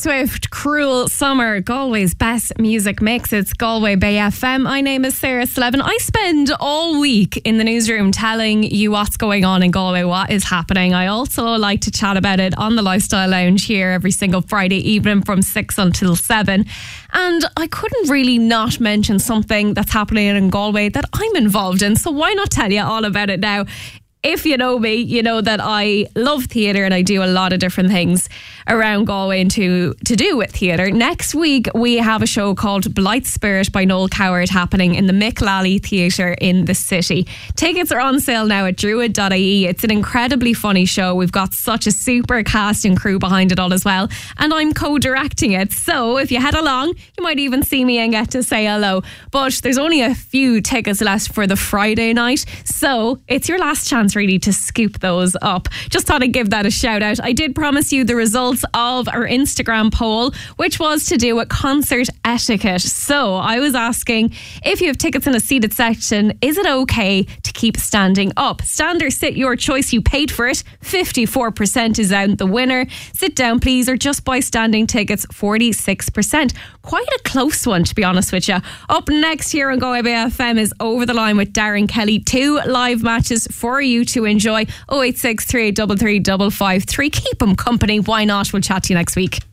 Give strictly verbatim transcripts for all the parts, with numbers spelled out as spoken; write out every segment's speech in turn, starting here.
Swift, Cruel Summer, Galway's best music mix. It's Galway Bay F M. My name is Sarah Slevin. I spend all week in the newsroom telling you what's going on in Galway, what is happening. I also like to chat about it on the Lifestyle Lounge here every single Friday evening from six until seven. And I couldn't really not mention something that's happening in Galway that I'm involved in. So why not tell you all about it now? If you know me, you know that I love theatre and I do a lot of different things around Galway and to, to do with theatre. Next week, we have a show called Blight Spirit by Noel Coward happening in the Mick Lally Theatre in the city. Tickets are on sale now at druid dot I E. It's an incredibly funny show. We've got such a super cast and crew behind it all as well. And I'm co-directing it. So if you head along, you might even see me and get to say hello. But there's only a few tickets left for the Friday night. So it's your last chance really to scoop those up. Just thought I'd give that a shout out. I did promise you the results of our Instagram poll, which was to do with concert etiquette. So I was asking, if you have tickets in a seated section, is it okay to keep standing up? Stand or sit, your choice. You paid for it. fifty-four percent is out the winner. Sit down please, or just buy standing tickets, forty-six percent. Quite a close one, to be honest with you. Up next here on Galway Bay F M is Over the Line with Darren Kelly. Two live matches for you to enjoy. oh eight six, three eight three three, five five three. Keep them company. Why not? We'll chat to you next week.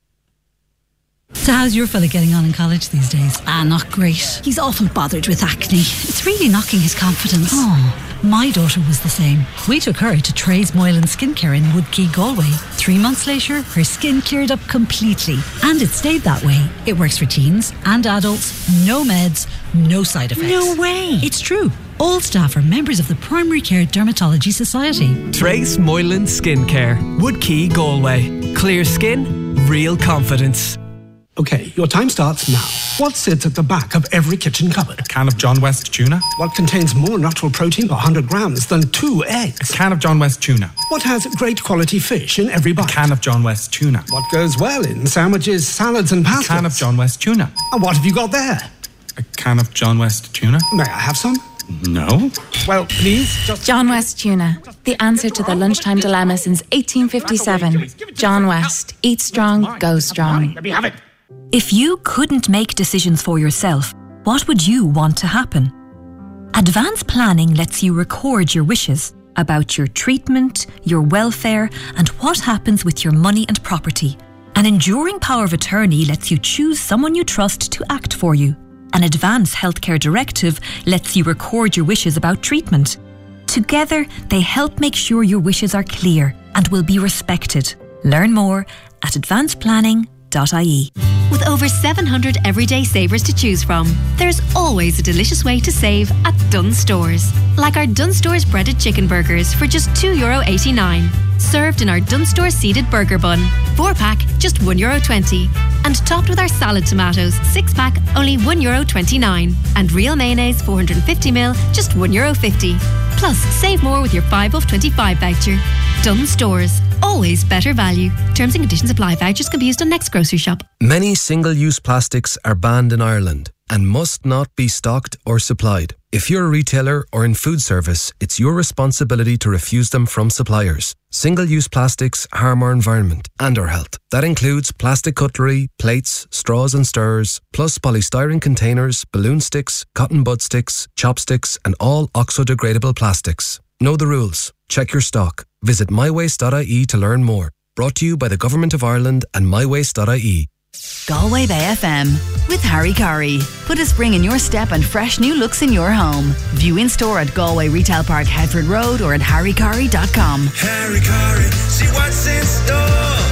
So how's your fella getting on in college these days? Ah, not great. He's awful bothered with acne. It's really knocking his confidence. Oh, my daughter was the same. We took her to Trey's Moylan Skincare in Woodkey, Galway. Three months later, her skin cleared up completely. And it stayed that way. It works for teens and adults. No meds, no side effects. No way. It's true. All staff are members of the Primary Care Dermatology Society. Trey's Moylan Skincare, Woodkey, Galway. Clear skin, real confidence. Okay, your time starts now. What sits at the back of every kitchen cupboard? A can of John West tuna. What contains more natural protein per one hundred grams than two eggs? A can of John West tuna. What has great quality fish in every bite? A can of John West tuna. What goes well in sandwiches, salads and pastas? A can of John West tuna. And what have you got there? A can of John West tuna. May I have some? No. Well, please, just... John West Tuna, the answer to the lunchtime dilemma since eighteen fifty-seven. John West, eat strong, go strong. Let me have it. If you couldn't make decisions for yourself, what would you want to happen? Advanced planning lets you record your wishes about your treatment, your welfare, and what happens with your money and property. An enduring power of attorney lets you choose someone you trust to act for you. An advance healthcare directive lets you record your wishes about treatment. Together, they help make sure your wishes are clear and will be respected. Learn more at advanced planning dot I E. With over seven hundred everyday savers to choose from, there's always a delicious way to save at Dunnes Stores. Like our Dunnes Stores breaded chicken burgers for just two euro eighty-nine. Served in our Dunnes Stores seeded burger bun. Four pack, just one euro twenty. And topped with our salad tomatoes, six pack, only one euro twenty-nine. And real mayonnaise, four hundred fifty milliliters, just one euro fifty. Plus, save more with your five off twenty-five voucher. Dunnes Stores, always better value. Terms and conditions apply. Vouchers can be used on next grocery shop. Many single-use plastics are banned in Ireland and must not be stocked or supplied. If you're a retailer or in food service, it's your responsibility to refuse them from suppliers. Single-use plastics harm our environment and our health. That includes plastic cutlery, plates, straws and stirrers, plus polystyrene containers, balloon sticks, cotton bud sticks, chopsticks and all oxo-degradable plastics. Know the rules. Check your stock. Visit my waste dot I E to learn more. Brought to you by the Government of Ireland and my waste dot I E. Galway Bay F M with Harry Curry. Put a spring in your step and fresh new looks in your home. View in store at Galway Retail Park, Headford Road, or at harry curry dot com. Harry Curry, see what's in store.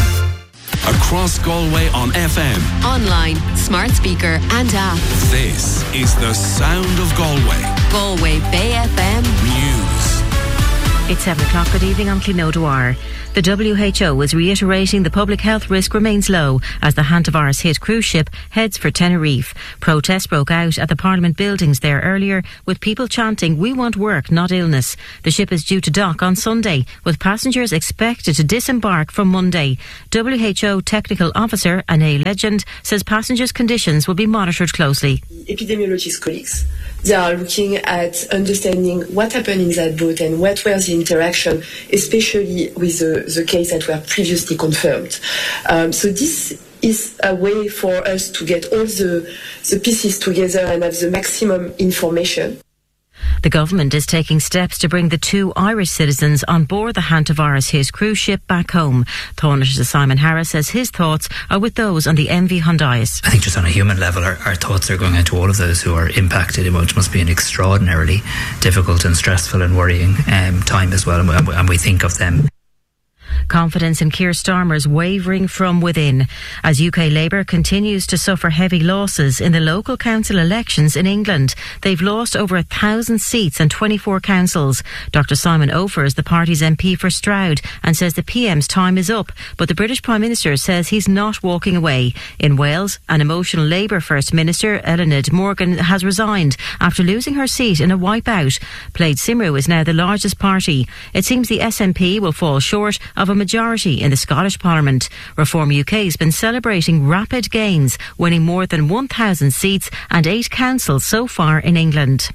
Across Galway on F M, Online, smart speaker and app. This is the sound of Galway. Galway Bay F M News. It's seven o'clock. Good evening, I'm Clín O'Dwyer. The W H O is reiterating the public health risk remains low as the Hantavirus hit cruise ship heads for Tenerife. Protests broke out at the Parliament buildings there earlier, with people chanting, "We want work, not illness." The ship is due to dock on Sunday, with passengers expected to disembark from Monday. W H O Technical Officer Anne Legend says passengers' conditions will be monitored closely. Epidemiologists colleagues They are looking at understanding what happened in that boat and what were the interaction, especially with the, the case that were previously confirmed. Um, so this is a way for us to get all the, the pieces together and have the maximum information. The government is taking steps to bring the two Irish citizens on board the Hantavarus His cruise ship back home. Taoiseach Simon Harris says his thoughts are with those on the M V Hyundais. I think just on a human level, our, our thoughts are going out to all of those who are impacted, which must be an extraordinarily difficult and stressful and worrying um, time as well, and we, and we think of them. Confidence in Keir Starmer's wavering from within as U K Labour continues to suffer heavy losses in the local council elections in England. They've lost over a thousand seats and twenty-four councils. Doctor Simon Ofer is the party's M P for Stroud and says the P M's time is up, but the British Prime Minister says he's not walking away. In Wales, an emotional Labour First Minister, Eluned Morgan, has resigned after losing her seat in a wipeout. Plaid Cymru is now the largest party. It seems the S N P will fall short of a majority in the Scottish Parliament. Reform U K has been celebrating rapid gains, winning more than one thousand seats and eight councils so far in England.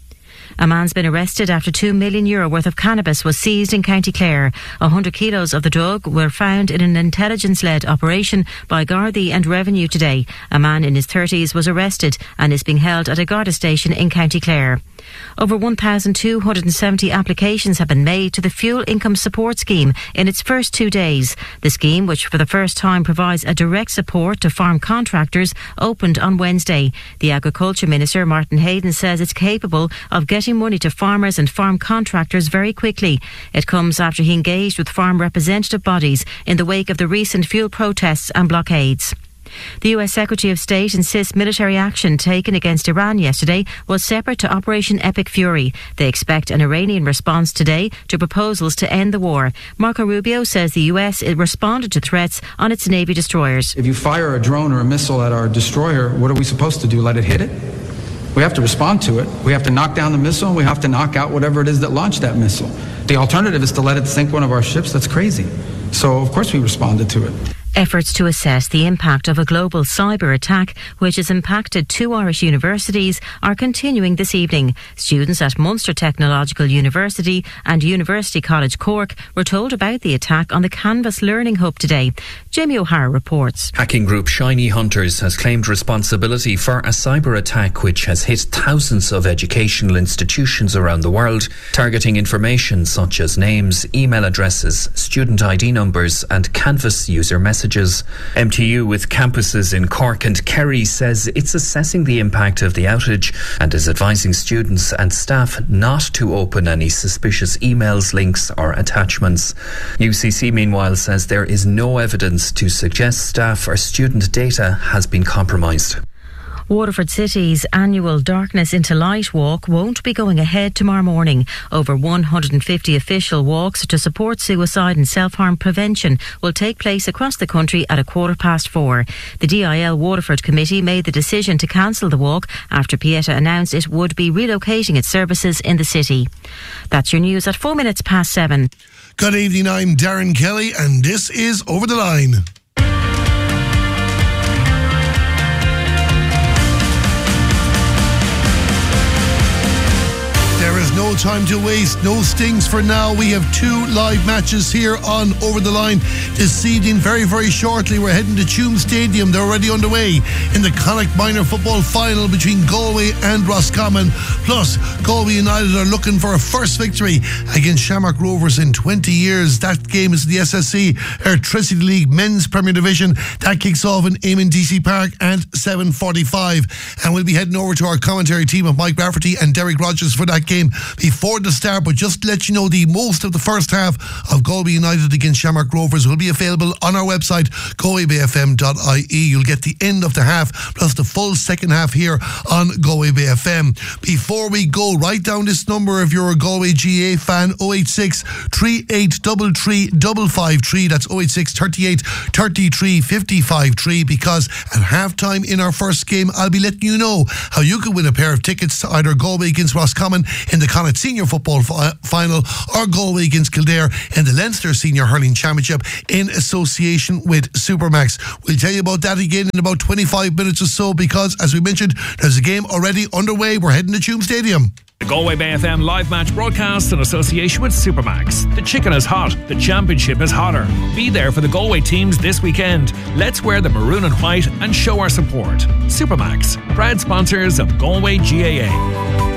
A man's been arrested after two million euro worth of cannabis was seized in County Clare. one hundred kilos of the drug were found in an intelligence-led operation by Gardaí and Revenue today. A man in his thirties was arrested and is being held at a Garda station in County Clare. Over one thousand two hundred seventy applications have been made to the Fuel Income Support Scheme in its first two days. The scheme, which for the first time provides a direct support to farm contractors, opened on Wednesday. The Agriculture Minister, Martin Hayden, says it's capable of getting money to farmers and farm contractors very quickly. It comes after he engaged with farm representative bodies in the wake of the recent fuel protests and blockades. The U S Secretary of State insists military action taken against Iran yesterday was separate to Operation Epic Fury. They expect an Iranian response today to proposals to end the war. Marco Rubio says the U S responded to threats on its Navy destroyers. If you fire a drone or a missile at our destroyer, what are we supposed to do? Let it hit it? We have to respond to it. We have to knock down the missile, and we have to knock out whatever it is that launched that missile. The alternative is to let it sink one of our ships. That's crazy. So, of course, we responded to it. Efforts to assess the impact of a global cyber attack, which has impacted two Irish universities, are continuing this evening. Students at Munster Technological University and University College Cork were told about the attack on the Canvas Learning Hub today. Jamie O'Hara reports. Hacking group Shiny Hunters has claimed responsibility for a cyber attack which has hit thousands of educational institutions around the world, targeting information such as names, email addresses, student I D numbers and Canvas user messages. M T U with campuses in Cork and Kerry says it's assessing the impact of the outage and is advising students and staff not to open any suspicious emails, links or attachments. U C C meanwhile says there is no evidence to suggest staff or student data has been compromised. Waterford City's annual Darkness into Light walk won't be going ahead tomorrow morning. Over one hundred fifty official walks to support suicide and self-harm prevention will take place across the country at a quarter past four. The D I L Waterford Committee made the decision to cancel the walk after Pieta announced it would be relocating its services in the city. That's your news at four minutes past seven. Good evening, I'm Darren Kelly and this is Over the Line. There is no time to waste, no stings for now. We have two live matches here on Over the Line this evening. Very, very shortly, we're heading to Tuam Stadium. They're already underway in the Connacht Minor Football Final between Galway and Roscommon. Plus, Galway United are looking for a first victory against Shamrock Rovers in twenty years. That game is the S S C Electricity League Men's Premier Division. That kicks off in Eamon D C Park at seven forty-five. And we'll be heading over to our commentary team of Mike Rafferty and Derek Rogers for that game before the start, but just to let you know, the most of the first half of Galway United against Shamrock Rovers will be available on our website, galway bay f m dot I E. You'll get the end of the half plus the full second half here on Galway Bay F M. Before we go, write down this number if you're a Galway G A fan: oh eight six, three eight three three, five five three. That's oh eight six, thirty-eight, thirty-three, fifty-five three, because at halftime in our first game, I'll be letting you know how you can win a pair of tickets to either Galway against Roscommon in the Connacht Senior Football fi- Final, or Galway against Kildare in the Leinster Senior Hurling Championship in association with Supermax. We'll tell you about that again in about twenty-five minutes or so, because, as we mentioned, there's a game already underway. We're heading to Tuam Stadium. The Galway Bay F M live match broadcast in association with Supermax. The chicken is hot, the championship is hotter. Be there for the Galway teams this weekend. Let's wear the maroon and white and show our support. Supermax, proud sponsors of Galway G A A.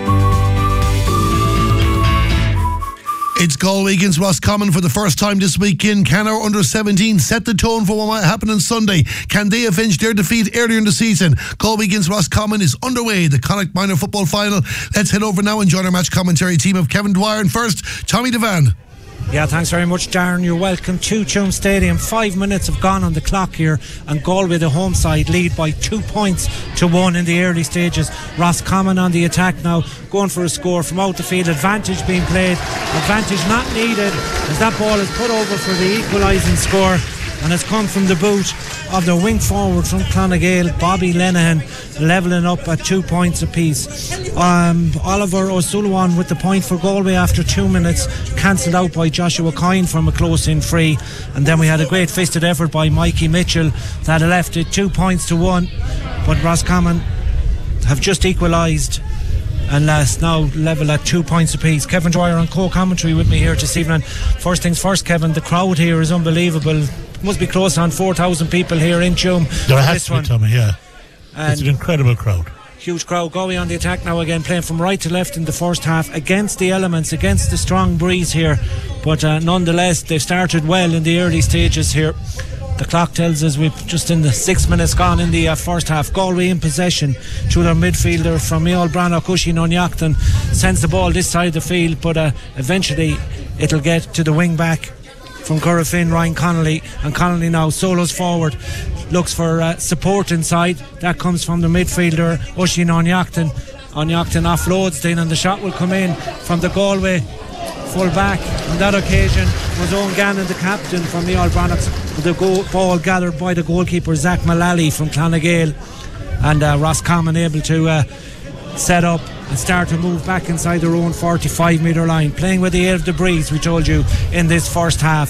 It's Galway against Roscommon for the first time this weekend. Can our under seventeen set the tone for what might happen on Sunday? Can they avenge their defeat earlier in the season? Galway against Roscommon is underway. The Connacht Minor Football Final. Let's head over now and join our match commentary team of Kevin Dwyer and first, Tommy Devan. Yeah, thanks very much, Darren. You're welcome to Tuam Stadium. Five minutes have gone on the clock here, and Galway, the home side, lead by two points to one in the early stages. Roscommon on the attack now, going for a score from out the field. Advantage being played, advantage not needed, as that ball is put over for the equalising score, and it's come from the boot of the wing forward from Clonagale, Bobby Lenihan, levelling up at two points apiece. Um, Oliver O'Sullivan with the point for Galway after two minutes, cancelled out by Joshua Coyne from a close-in free, and then we had a great fisted effort by Mikey Mitchell that left it two points to one, but Roscommon have just equalised and last now level at two points apiece. Kevin Dwyer on co-commentary with me here this evening. First things first, Kevin, the crowd here is unbelievable. Must be close on four thousand people here in Tuam. There has to be, Tommy, yeah. And it's an incredible crowd. Huge crowd. Galway on the attack now again, playing from right to left in the first half, against the elements, against the strong breeze here, but uh, nonetheless they've started well in the early stages here. The clock tells us we've just in the six minutes gone in the uh, first half. Galway in possession through their midfielder from Miall Brannock, Oisín Onyachtan sends the ball this side of the field, but uh, eventually it'll get to the wing back from Currafin, Ryan Connolly, and Connolly now solos forward, looks for uh, support inside. That comes from the midfielder Oisín Onyachtan. Onyachtan offloads then, and the shot will come in from the Galway full back. On that occasion was Owen Gannon, the captain from the Miall Brannock. The goal, ball gathered by the goalkeeper Zach Mullally from Clonagale, and uh, Roscommon able to uh, set up and start to move back inside their own forty-five metre line, playing with the aid of the breeze, we told you, in this first half.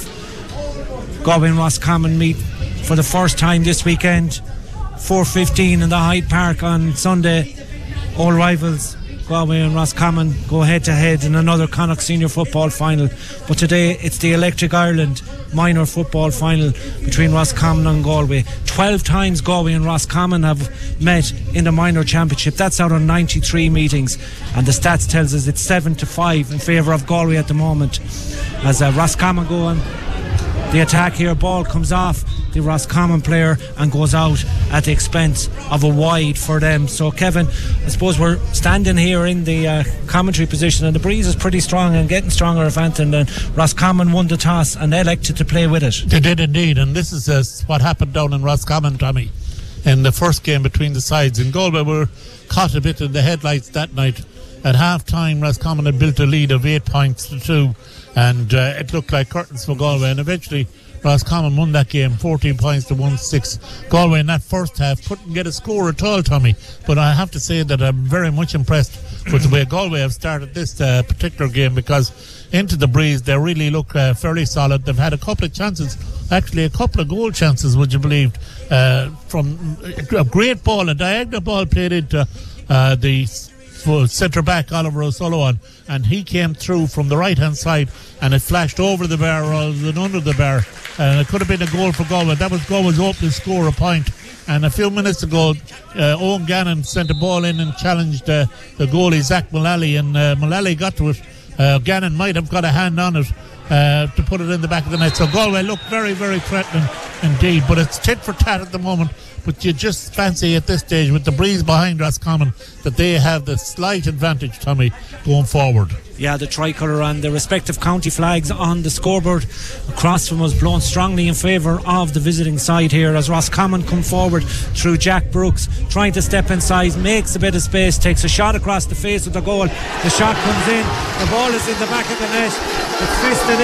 Galway and Roscommon meet for the first time this weekend, four fifteen in the Hyde Park on Sunday. All rivals, Galway and Roscommon, go head to head in another Connacht Senior Football Final, but today it's the Electric Ireland Minor Football Final between Roscommon and Galway. twelve times Galway and Roscommon have met in the Minor Championship. That's out of ninety-three meetings, and the stats tells us it's seven to five in favour of Galway at the moment, as uh, Roscommon go on the attack here. Ball comes off the Roscommon player and goes out at the expense of a wide for them. So Kevin, I suppose we're standing here in the uh, commentary position, and the breeze is pretty strong and getting stronger if anything. And Roscommon won the toss and they elected to play with it. They did indeed, and this is uh, what happened down in Roscommon, Tommy, in the first game between the sides. In Galway were caught a bit in the headlights that night. At half time, Roscommon had built a lead of eight points to two, and uh, it looked like curtains for Galway, and eventually Roscommon won that game fourteen points to one six. Galway in that first half couldn't get a score at all, Tommy, but I have to say that I'm very much impressed with the way Galway have started this uh, particular game, because into the breeze they really look uh, fairly solid. They've had a couple of chances, actually a couple of goal chances, would you believe, uh, from a great ball, a diagonal ball played into uh, the centre back Oliver O'Sullivan, and he came through from the right hand side and it flashed over the bar rather than under the bar, and it could have been a goal for Galway. That was Galway's opening score, a point. And a few minutes ago uh, Owen Gannon sent a ball in and challenged uh, the goalie Zach Mullally, and uh, Mullally got to it. uh, Gannon might have got a hand on it uh, to put it in the back of the net. So Galway look very very threatening indeed, but it's tit for tat at the moment. But you just fancy at this stage, with the breeze behind Roscommon, that they have the slight advantage, Tommy, going forward. Yeah, the tricolour and the respective county flags on the scoreboard across from us blown strongly in favour of the visiting side here, as Roscommon come forward through Jack Brooks, trying to step inside, makes a bit of space, takes a shot across the face of the goal. The shot comes in, the ball is in the back of the net, it's fisted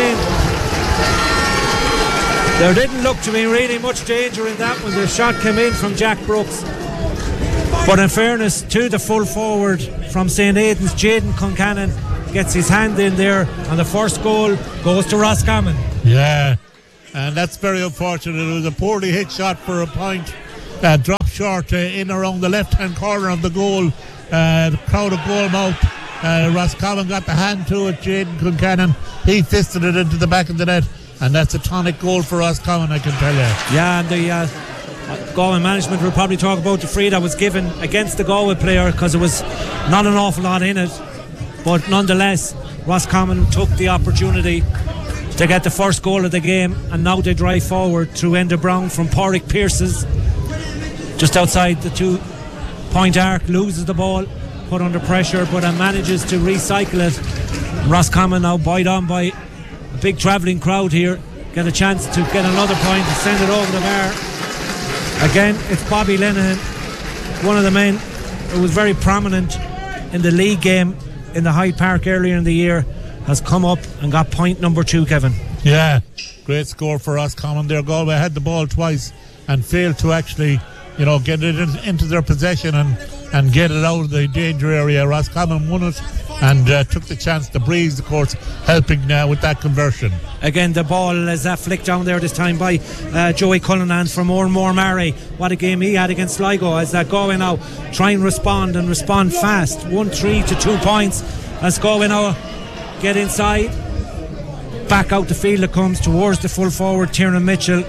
in. There didn't look to be really much danger in that one. The shot came in from Jack Brooks, but in fairness to the full forward from Saint Aidan's, Jayden Concannon, gets his hand in there, and the first goal goes to Roscommon. Yeah, and that's very unfortunate. It was a poorly hit shot for a point. Uh, dropped short uh, in around the left-hand corner of the goal. Uh, the crowd of Goalmouth. Uh, Roscommon got the hand to it. Jaden Concannon, he fisted it into the back of the net, and that's a tonic goal for Roscommon, I can tell you. Yeah, and the uh, Galway management will probably talk about the free that was given against the Galway player, because it was not an awful lot in it, but nonetheless Roscommon took the opportunity to get the first goal of the game, and now they drive forward through Enda Brown from Porrick Pierce's just outside the two point arc, loses the ball, put under pressure, but uh, manages to recycle it. Roscommon now buoyed on by a big travelling crowd here, get a chance to get another point and send it over the bar. Again, it's Bobby Linehan, one of the men who was very prominent in the league game in the Hyde Park earlier in the year, has come up and got point number two, Kevin. Yeah, great score for Roscommon there. Galway had the ball twice and failed to actually, you know, get it in, into their possession and, and get it out of the danger area. Roscommon won it and uh, took the chance. The breeze, of course, helping now uh, with that conversion. Again, the ball is uh, flicked down there this time by uh, Joey Cullinan from Moore Mary. What a game he had against Sligo, as uh, Galway now try and respond and respond fast. one three to two points as Galway now get inside. Back out the field it comes towards the full forward Tiernan Mitchell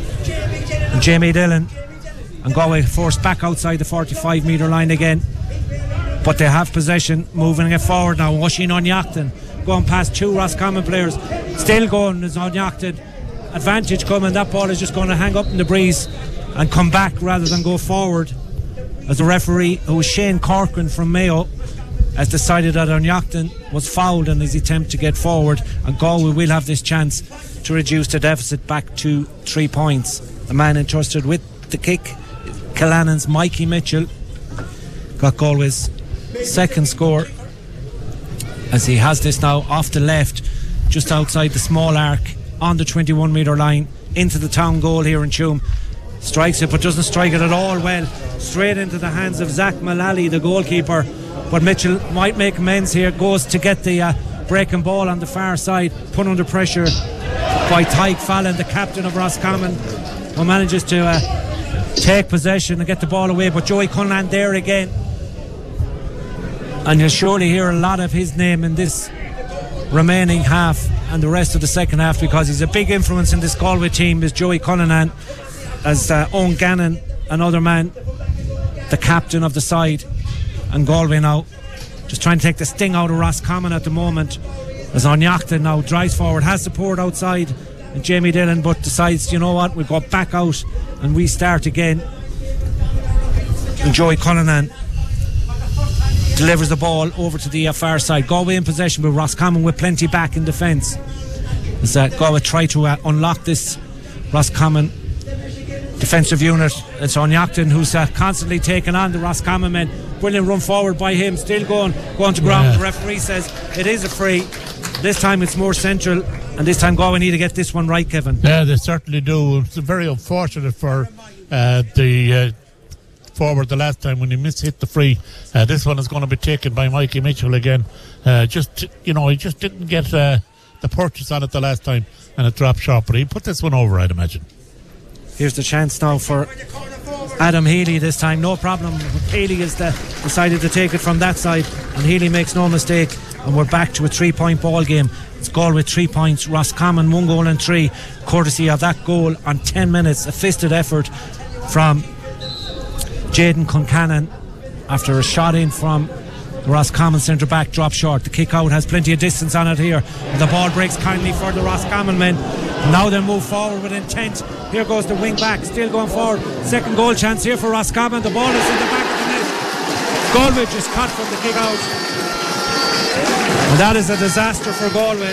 and Jamie Dillon, and Galway forced back outside the forty-five metre line again, but they have possession, moving it forward now. Oisín Onyachtan going past two Roscommon players, still going is Onyachtan, advantage coming. That ball is just going to hang up in the breeze and come back rather than go forward, as the referee, who was Shane Corcoran from Mayo, has decided that Onyachtan was fouled in his attempt to get forward, and Galway will have this chance to reduce the deficit back to three points. The man entrusted with the kick, Killanen's Mikey Mitchell, got Galway's second score, as he has this now off the left, just outside the small arc on the twenty-one metre line, into the town goal here in Tuam. Strikes it, but doesn't strike it at all well, straight into the hands of Zach Mullally, the goalkeeper. But Mitchell might make amends here, goes to get the uh, breaking ball on the far side, put under pressure by Tyke Fallon, the captain of Roscommon, who manages to uh, take possession and get the ball away. But Joey Cullinan there again, and you'll surely hear a lot of his name in this remaining half and the rest of the second half, because he's a big influence in this Galway team, is Joey Cullinan, as uh, Owen Gannon, another man, the captain of the side. And Galway now just trying to take the sting out of Roscommon at the moment, as Onyachtan now drives forward, has support outside, and Jamie Dillon, but decides, you know what, we'll go back out and restart again. And Joey Cullinan delivers the ball over to the uh, far side. Galway in possession, with Roscommon with plenty back in defence, as uh, Galway try to uh, unlock this Roscommon defensive unit. It's Onyachtan who's uh, constantly taking on the Roscommon men. Brilliant run forward by him, still going going to ground. Yeah. The referee says it is a free. This time it's more central, and this time Galway need to get this one right, Kevin. Yeah, they certainly do. It's very unfortunate for uh, the uh, forward the last time when he mishit the free. Uh, this one is going to be taken by Mikey Mitchell again. Uh, just, you know, he just didn't get uh, the purchase on it the last time, and it dropped short, but he put this one over, I'd imagine. Here's the chance now for Adam Healy this time. No problem. Healy has the, decided to take it from that side, and Healy makes no mistake, and we're back to a three point ball game. It's Galway three points, Roscommon one goal and three, courtesy of that goal on ten minutes, a fisted effort from Jaden Concannon after a shot in from the Roscommon centre back, drop short. The kick out has plenty of distance on it here, and the ball breaks kindly for the Roscommon men. Now they move forward with intent. Here goes the wing back, still going forward. Second goal chance here for Roscommon. The ball is in the back of the net. Galway just cut from the kick out, and that is a disaster for Galway.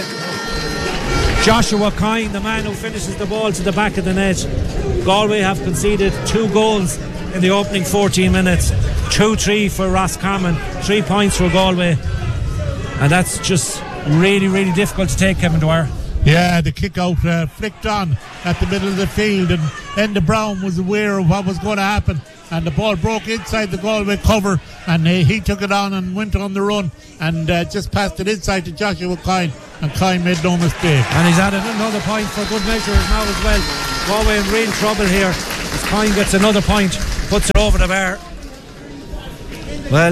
Joshua Kine, the man who finishes the ball to the back of the net. Galway have conceded two goals in the opening fourteen minutes. two three for Roscommon, three points for Galway, and that's just really really difficult to take, Kevin Dwyer. Yeah, the kick out uh, flicked on at the middle of the field, and Enda Brown was aware of what was going to happen, and the ball broke inside the Galway cover, and uh, he took it on and went on the run and uh, just passed it inside to Joshua Kine, and Kine made no mistake. And he's added another point for good measure now as well. Galway in real trouble here as Kine gets another point, puts it over the bar. Well,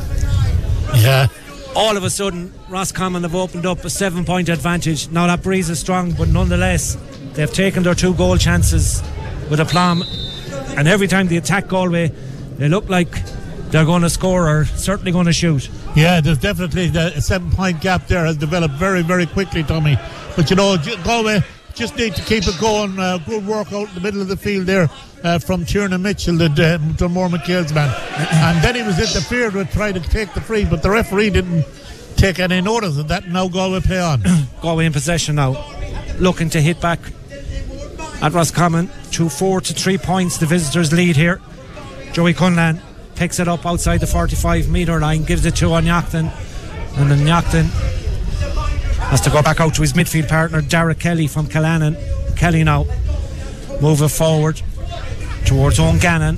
yeah. All of a sudden, Roscommon have opened up a seven-point advantage. Now that breeze is strong, but nonetheless, they've taken their two goal chances with aplomb. And every time they attack Galway, they look like they're going to score or certainly going to shoot. Yeah, there's definitely the seven-point gap there has developed very, very quickly, Tommy. But you know, Galway just need to keep it going. Uh, good work out in the middle of the field there uh, from Tiernan Mitchell, the uh, Dunmore McHale's man. And then he was interfered with trying to take the free, but the referee didn't take any notice of that. Now Galway play on. Galway in possession now, looking to hit back at Roscommon. To four to three points, the visitors lead here. Joey Cunlan picks it up outside the forty-five metre line, gives it to Onyachtan, and then Onyachtan has to go back out to his midfield partner Dara Kelly from Callanan. Kelly now moving forward towards Owen Gannon.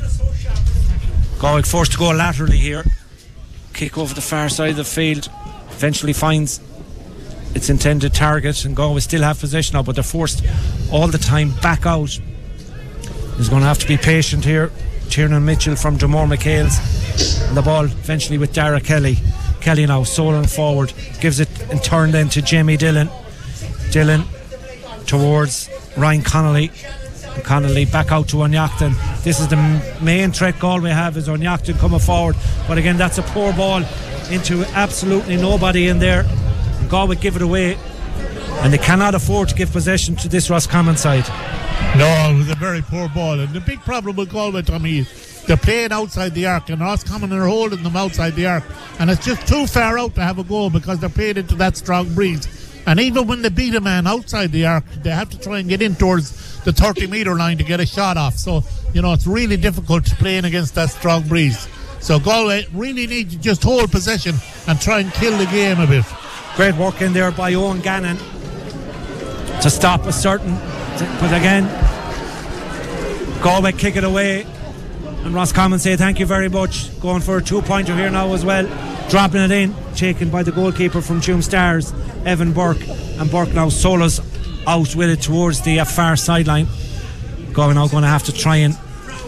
Galway forced to go laterally here. Kick over the far side of the field, eventually finds its intended target, and Galway still have possession now, but they're forced all the time back out. He's going to have to be patient here. Tiernan Mitchell from Dunmore McHale's, and the ball eventually with Dara Kelly. Kelly now soling forward, gives it in turn then to Jamie Dillon. Dillon towards Ryan Connolly. And Connolly back out to Onyachtan. This is the main threat Galway have, is Onyachtan coming forward, but again that's a poor ball into absolutely nobody in there, and Galway give it away, and they cannot afford to give possession to this Roscommon side. No, it was a very poor ball, and the big problem with Galway, Tommy, is they're playing outside the arc, and Roscommon are holding them outside the arc, and it's just too far out to have a goal because they're playing into that strong breeze. And even when they beat a man outside the arc, they have to try and get in towards the thirty metre line to get a shot off. So, you know, it's really difficult playing against that strong breeze. So Galway really need to just hold possession and try and kill the game a bit. Great work in there by Owen Gannon to stop a certain, but again Galway kick it away, and Roscommon say thank you very much, going for a two pointer here now as well, dropping it in, taken by the goalkeeper from Tuam Stars, Evan Burke, and Burke now solos out with it towards the uh, far sideline. Galway now going to have to try and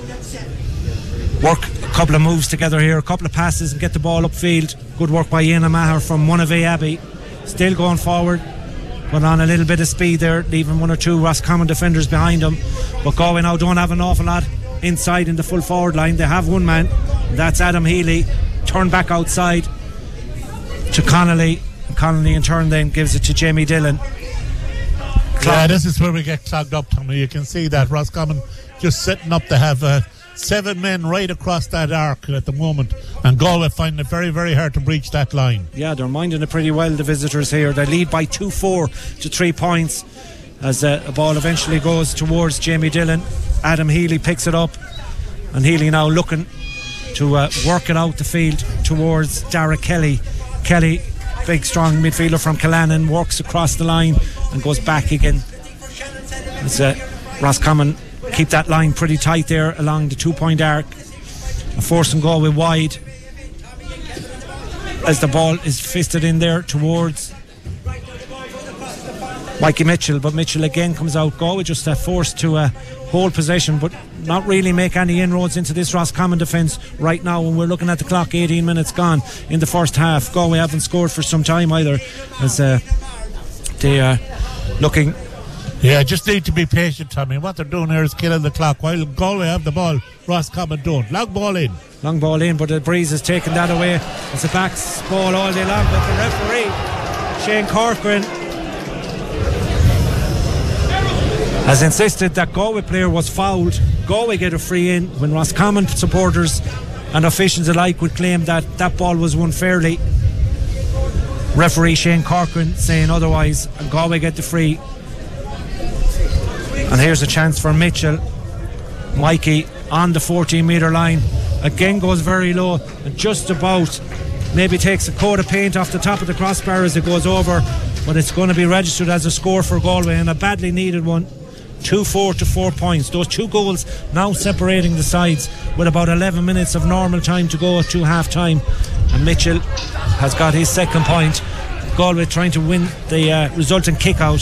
work a couple of moves together here, a couple of passes and get the ball upfield. Good work by Ian Maher from Monavea Abbey, still going forward, but on a little bit of speed there, leaving one or two Roscommon defenders behind him. But Galway now don't have an awful lot inside in the full forward line. They have one man, that's Adam Healy, turned back outside to Connolly. Connolly in turn then gives it to Jamie Dillon. Yeah, this is where we get clogged up, Tommy. You can see that Roscommon just setting up to have uh, seven men right across that arc at the moment, and Galway finding it very, very hard to breach that line. Yeah, they're minding it pretty well, the visitors here. They lead by two four to three points as uh, a ball eventually goes towards Jamie Dillon. Adam Healy picks it up, and Healy now looking to uh, work it out the field towards Dara Kelly. Kelly, big strong midfielder from Callanan, works across the line and goes back again. It's uh, Roscommon keep that line pretty tight there along the two point arc, and forcing Galway wide as the ball is fisted in there towards Mikey Mitchell, but Mitchell again comes out. Galway just uh, forced to uh, hold possession but not really make any inroads into this Roscommon defence right now when we're looking at the clock. Eighteen minutes gone in the first half. Galway haven't scored for some time either, as uh, they are looking. Yeah, just need to be patient, Tommy. What they're doing here is killing the clock while Galway have the ball. Roscommon don't. Long ball in. Long ball in, but the breeze has taken that away. It's a back ball all day long, but the referee Shane Corcoran has insisted that Galway player was fouled. Galway get a free in when Roscommon supporters and officials alike would claim that that ball was won fairly. Referee Shane Corcoran saying otherwise, and Galway get the free. And here's a chance for Mitchell. Mikey on the fourteen metre line again goes very low and just about maybe takes a coat of paint off the top of the crossbar as it goes over, but it's going to be registered as a score for Galway, and a badly needed one. two four to four points. Those two goals now separating the sides with about eleven minutes of normal time to go to half time, and Mitchell has got his second point. Galway trying to win the uh, resulting kick out,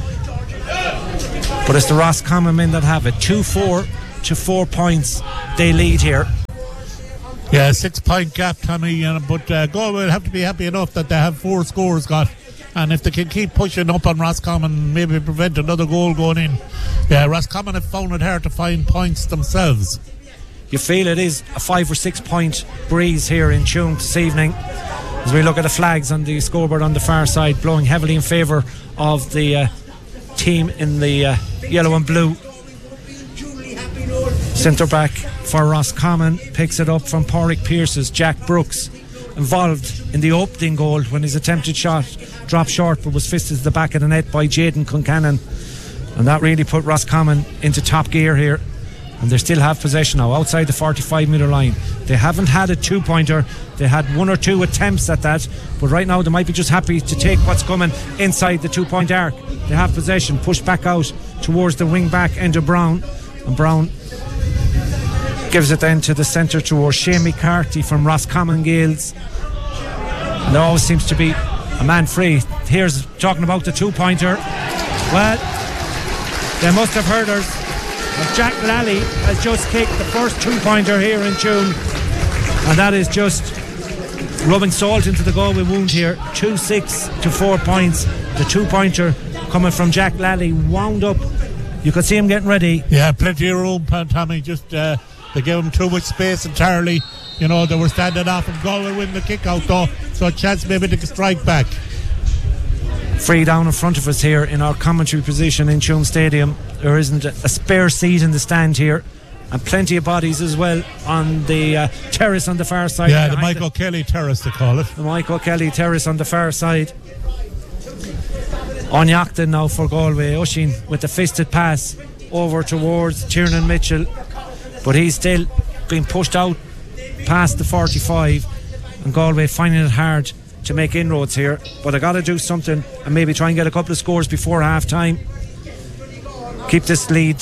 but it's the Roscommon men that have it. two four to four points they lead here. Yeah, six point gap, Tommy, uh, but uh, Galway will have to be happy enough that they have four scores got, and if they can keep pushing up on Roscommon, maybe prevent another goal going in. Yeah, Roscommon have found it hard to find points themselves. You feel it is a five or six point breeze here in Tuam this evening, as we look at the flags on the scoreboard on the far side, blowing heavily in favour of the uh, team in the uh, yellow and blue. Centre back for Roscommon picks it up from Pádraig Pearce's Jack Brooks, involved in the opening goal when his attempted shot dropped short but was fisted to the back of the net by Jayden Concannon, and that really put Roscommon into top gear here, and they still have possession now outside the forty-five metre line. They haven't had a two pointer, they had one or two attempts at that, but right now they might be just happy to take what's coming inside the two point arc. They have possession, pushed back out towards the wing back end of Brown, and Brown gives it then to the centre towards Shane McCarthy from Roscommon Gales. And there always seems to be a man free. Here's talking about the two pointer. Well, they must have heard us. Jack Lally has just kicked the first two pointer here in Tuam, and that is just rubbing salt into the Galway wound here. two six to four points. The two pointer coming from Jack Lally, wound up. You could see him getting ready. Yeah, plenty of room, Tommy. Just uh, they gave him too much space entirely. You know, they were standing off, and Galway win the kick out though, so a chance maybe to strike back. Free down in front of us here in our commentary position in Tuam Stadium. There isn't a spare seat in the stand here, and plenty of bodies as well on the uh, terrace on the far side. Yeah, the Michael the, Kelly terrace they call it. The Michael Kelly terrace on the far side. Onyachtan now for Galway. Oisín with the fisted pass over towards Tiernan Mitchell, but he's still being pushed out past the forty-five, and Galway finding it hard to make inroads here, but they got to do something and maybe try and get a couple of scores before half time, keep this lead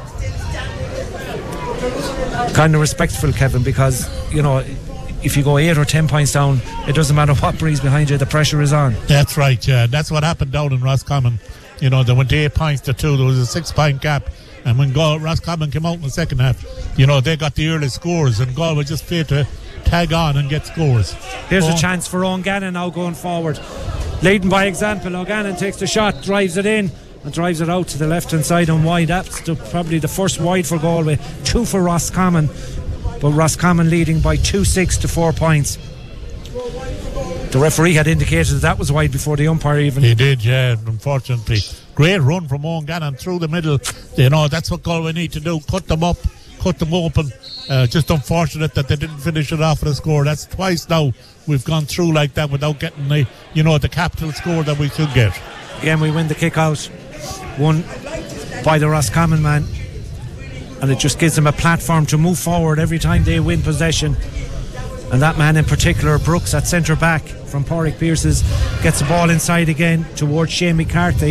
kind of respectful, Kevin, because you know, if you go eight or ten points down, it doesn't matter what breeze behind you, the pressure is on. That's right, yeah, that's what happened down in Roscommon. You know, they went eight points to two, there was a six point gap, and when Gal- Roscommon came out in the second half, you know, they got the early scores, and Galway just failed to tag on and get scores. Here's oh. a chance for O'Gannon now going forward, leading by example. O'Gannon takes the shot, drives it in and drives it out to the left hand side and wide. That's the, probably the first wide for Galway, two for Roscommon, but Roscommon leading by two six to four points. The referee had indicated that, that was wide before the umpire even. He did, yeah, unfortunately. Great run from O'Gannon through the middle. You know, that's what Galway need to do, cut them up, cut them open. Uh, just unfortunate that they didn't finish it off with a score. That's twice now we've gone through like that without getting the, you know, the capital score that we should get. Again, we win the kick out, won by the Roscommon man, and it just gives them a platform to move forward every time they win possession. And that man in particular, Brooks at centre back from Pádraig Pearce's, gets the ball inside again towards Shane McCarthy.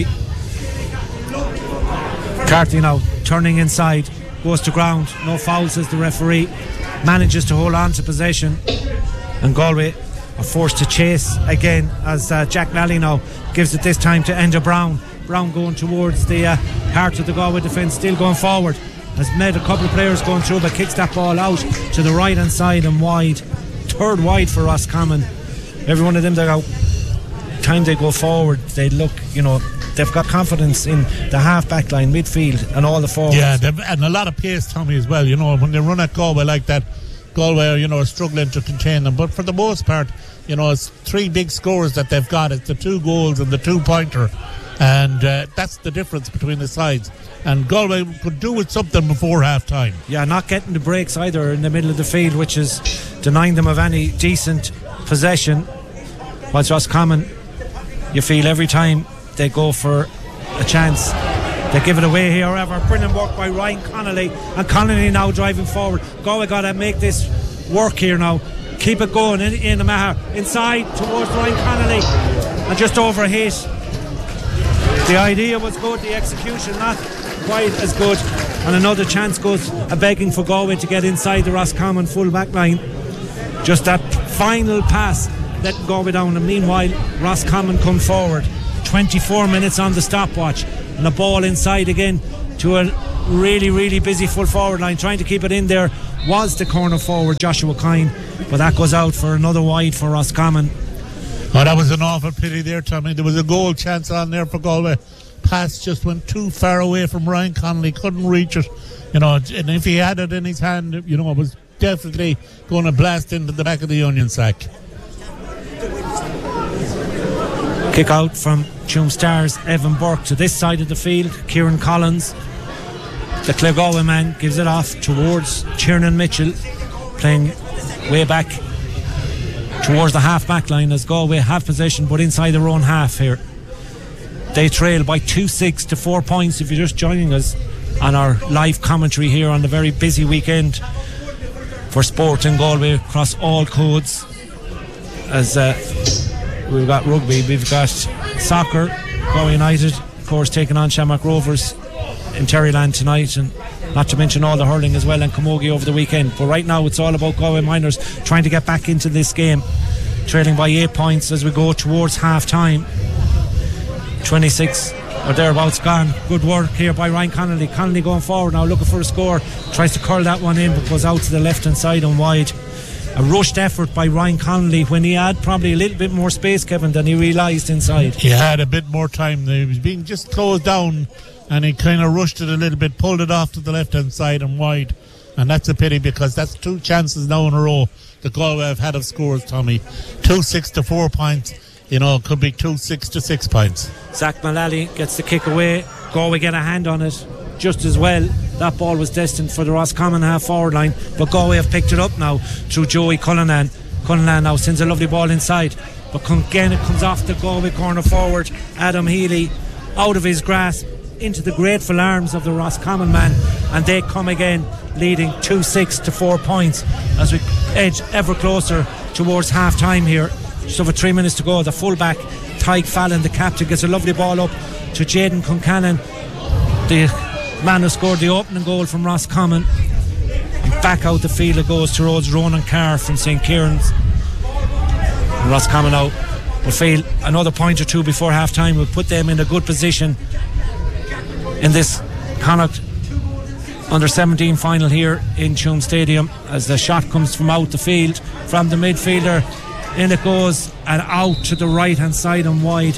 McCarthy now turning inside, goes to ground, no foul says the referee, manages to hold on to possession, and Galway are forced to chase again as uh, Jack Lally now gives it this time to Enda Brown. Brown going towards the uh, heart of the Galway defence, still going forward, has met a couple of players going through, but kicks that ball out to the right hand side and wide, third wide for Roscommon. Every one of them, they go, time they go forward, they look, you know, they've got confidence in the half back line, midfield and all the forwards. Yeah, and a lot of pace, Tommy, as well. You know, when they run at Galway like that, Galway, you know, are struggling to contain them, but for the most part, you know, it's three big scores that they've got. It's the two goals and the two pointer, and uh, that's the difference between the sides, and Galway could do with something before half time. Yeah, not getting the breaks either in the middle of the field, which is denying them of any decent possession. Whilst Roscommon, you feel every time they go for a chance, they give it away here. However, brilliant work by Ryan Connolly, and Connolly now driving forward. Galway got to make this work here now. keep it going in, in the Maher inside towards Ryan Connolly and just overhit. The idea was good, the execution not quite as good, and another chance goes a begging for Galway to get inside the Roscommon full back line. Just that final pass let Galway down, and meanwhile Roscommon come forward. Twenty-four minutes on the stopwatch, and the ball inside again to a really really busy full forward line. Trying to keep it in there was the corner forward Joshua Kine, but that goes out for another wide for Roscommon. Oh, that was an awful pity there, Tommy. There was a goal chance on there for Galway. Pass just went too far away from Ryan Connolly, couldn't reach it, you know, and if he had it in his hand, you know, it was definitely going to blast into the back of the onion sack. Kick out from Tuam Stars Evan Burke to this side of the field. Kieran Collins, the Clare man, gives it off towards Tiernan Mitchell, playing way back towards the half back line as Galway have possession but inside their own half here. They trail by two six to four points if you're just joining us on our live commentary here on the very busy weekend for sport in Galway across all codes. As uh, we've got rugby, we've got soccer, Galway United of course taking on Shamrock Rovers in Terryland tonight, and not to mention all the hurling as well and Camogie over the weekend. But right now it's all about Galway Miners trying to get back into this game, trailing by eight points as we go towards half time. twenty-six or thereabouts gone. Good work here by Ryan Connolly. Connolly going forward now, looking for a score, tries to curl that one in but goes out to the left hand side and wide. A rushed effort by Ryan Connolly when he had probably a little bit more space, Kevin, than he realised inside. He had a bit more time. He was being just closed down and he kind of rushed it a little bit, pulled it off to the left hand side and wide, and that's a pity because that's two chances now in a row that Galway have had of scores, Tommy. two six to four points, you know, it could be two six to six points. Zach Mullally gets the kick away. Galway get a hand on it just as well. That ball was destined for the Roscommon half forward line, but Galway have picked it up now through Joey Cullinan. Cullinan now sends a lovely ball inside, but again it comes off the Galway corner forward Adam Healy, out of his grasp into the grateful arms of the Roscommon man, and they come again leading two six to four points as we edge ever closer towards half time here. Just over three minutes to go. The fullback Tyke Fallon, the captain, gets a lovely ball up to Jaden Concannon, the man who scored the opening goal from Roscommon. Back out the field it goes towards Ronan Carr from Saint Kieran's. And Roscommon out will feel another point or two before half time will put them in a good position in this Connacht under seventeen final here in Tuam Stadium, as the shot comes from out the field from the midfielder. In it goes and out to the right hand side and wide.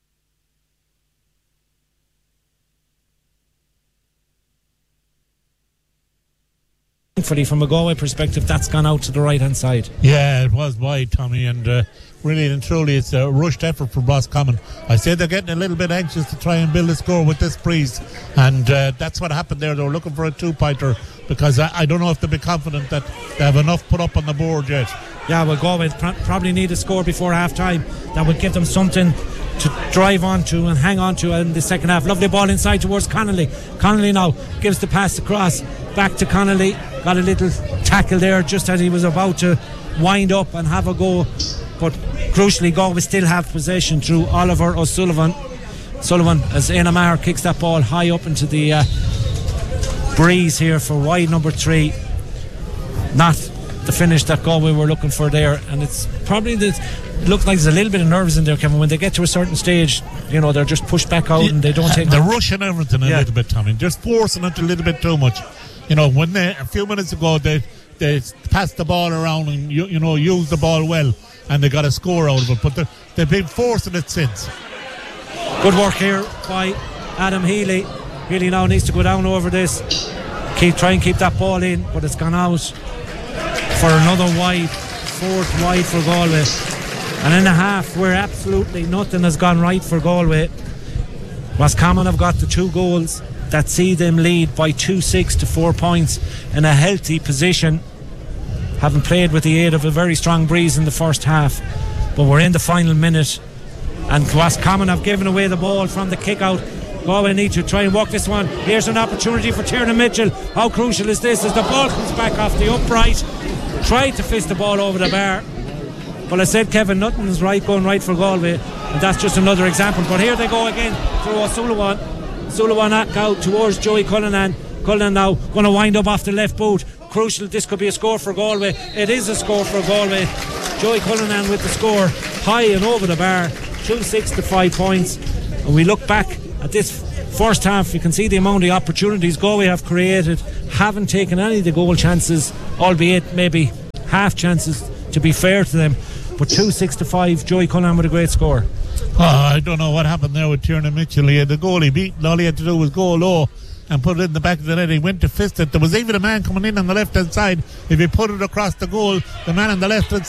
Thankfully, from a Galway perspective, that's gone out to the right hand side. Yeah, it was wide, Tommy, and uh, really and truly it's a rushed effort from Roscommon. I say they're getting a little bit anxious to try and build a score with this breeze, and uh, that's what happened there. They were looking for a two-pointer because I, I don't know if they'll be confident that they have enough put up on the board yet. Yeah, well, Galway pr- probably need a score before half time that would give them something to drive onto and hang on to in the second half. Lovely ball inside towards Connolly. Connolly now gives the pass across back to Connolly. Got a little tackle there just as he was about to wind up and have a go, but crucially Galway still have possession through Oliver O'Sullivan. Sullivan as Éanna Maher kicks that ball high up into the uh, breeze here for wide number three. Not the finish that Galway were looking for there, and it's probably the, it looks like there's a little bit of nerves in there, Kevin. When they get to a certain stage, you know, they're just pushed back out and they don't take. They're rushing everything a yeah. little bit, Tommy, just forcing it a little bit too much. You know, when they a few minutes ago they they passed the ball around and you, you know used the ball well and they got a score out of it, but they've been forcing it since. Good work here by Adam Healy. Healy now needs to go down over this, keep try and keep that ball in, but it's gone out for another wide, fourth wide for Galway. And in the half where absolutely nothing has gone right for Galway, Roscommon have got the two goals that see them lead by two six to four points in a healthy position, having played with the aid of a very strong breeze in the first half. But we're in the final minute and Roscommon have given away the ball from the kick out. Galway need to try and walk this one. Here's an opportunity for Tiernan Mitchell. How crucial is this as the ball comes back off the upright? tried to fist the ball over the bar. But I said, Kevin, nothing's right going right for Galway, and that's just another example. But here they go again through O'Sullivan. Sullivan out towards Joey Cullinan. Cullinan now going to wind up off the left boot. Crucial, this could be a score for Galway. It is a score for Galway. Joey Cullinan with the score, high and over the bar, two six to five points. And we look back at this first half, you can see the amount of opportunities Galway have created, haven't taken any of the goal chances, albeit maybe half chances, to be fair to them. But two six to five, Joey Cullinan with a great score. Oh, I don't know what happened there with Tiernan Mitchell. He had the goal, he beat, and all he had to do was go low and put it in the back of the net. He went to fist it. There was even a man coming in on the left hand side. If he put it across the goal, the man on the left hand